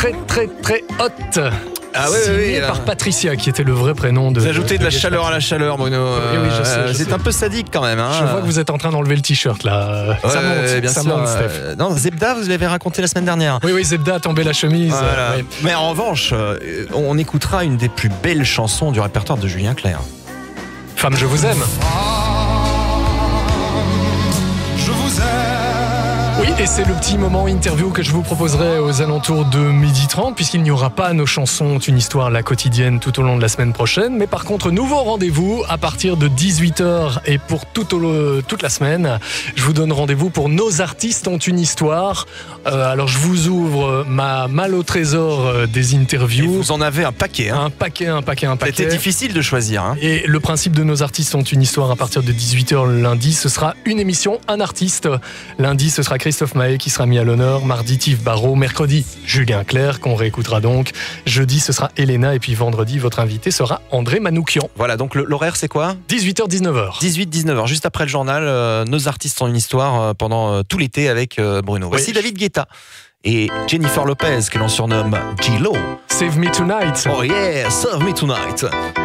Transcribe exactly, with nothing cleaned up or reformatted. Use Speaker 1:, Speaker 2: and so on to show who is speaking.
Speaker 1: très très très hot.
Speaker 2: Ah oui,
Speaker 1: signé
Speaker 2: oui, oui,
Speaker 1: par
Speaker 2: là.
Speaker 1: Patricia, qui était le vrai prénom de.
Speaker 2: Vous ajoutez de la
Speaker 1: de
Speaker 2: chaleur à la chaleur, Bruno.
Speaker 1: Oui, oui, je sais,
Speaker 2: Euh,
Speaker 1: je
Speaker 2: C'est
Speaker 1: sais.
Speaker 2: un peu sadique quand même. Hein.
Speaker 1: Je vois que vous êtes en train d'enlever le t-shirt là.
Speaker 2: Ouais,
Speaker 1: ça monte,
Speaker 2: ouais, bien
Speaker 1: ça
Speaker 2: sûr.
Speaker 1: monte, Steph.
Speaker 2: Euh, non, Zebda, vous l'avez raconté la semaine dernière.
Speaker 1: Oui, oui, Zebda a tombé la chemise.
Speaker 2: Voilà.
Speaker 1: euh, oui.
Speaker 2: Mais en revanche, euh, on écoutera une des plus belles chansons du répertoire de Julien Clerc.
Speaker 1: Femme, je vous aime.
Speaker 3: Je vous aime.
Speaker 1: Oui, et c'est le petit moment interview que je vous proposerai aux alentours de midi trente, puisqu'il n'y aura pas nos chansons une histoire la quotidienne tout au long de la semaine prochaine. Mais par contre, nouveau rendez-vous à partir de dix-huit heures et pour tout au, toute la semaine. Je vous donne rendez-vous pour Nos artistes ont une histoire. Euh, alors, je vous ouvre ma malle au trésor euh, des
Speaker 2: Et
Speaker 1: interviews.
Speaker 2: vous en avez un paquet. Hein.
Speaker 1: Un paquet, un paquet, un paquet.
Speaker 2: C'était difficile de choisir. Hein.
Speaker 1: Et le principe de Nos artistes ont une histoire à partir de dix-huit heures le lundi, ce sera une émission, un artiste. Lundi, ce sera Christophe Maé qui sera mis à l'honneur. Mardi, Tif Barrault. Mercredi, Julien Clerc, qu'on réécoutera donc. Jeudi, ce sera Elena. Et puis vendredi, votre invité sera André Manoukian.
Speaker 2: Voilà, donc le- l'horaire c'est quoi ?
Speaker 1: dix-huit heures dix-neuf heures.
Speaker 2: dix-huit dix-neuf heures, juste après le journal. euh, Nos artistes ont une histoire euh, pendant euh, tout l'été avec euh, Bruno. Voici
Speaker 1: Oui.
Speaker 2: David Guetta et Jennifer Lopez, que l'on surnomme J-Lo.
Speaker 1: Save Me Tonight.
Speaker 2: Oh yeah, Save Me Tonight.